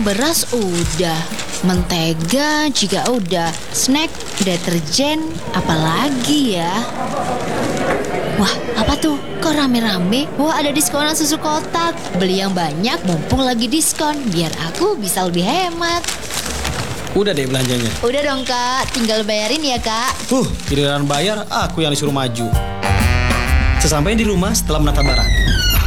beras udah, mentega juga udah, snack, deterjen, apalagi ya? Wah, apa tuh? Kok rame-rame? Wah, ada diskonan susu kotak. Beli yang banyak mumpung lagi diskon, biar aku bisa lebih hemat. Udah deh belanjanya. Udah dong Kak, tinggal bayarin ya Kak. Giliran bayar, aku yang disuruh maju. Sesampainya di rumah setelah menata barang,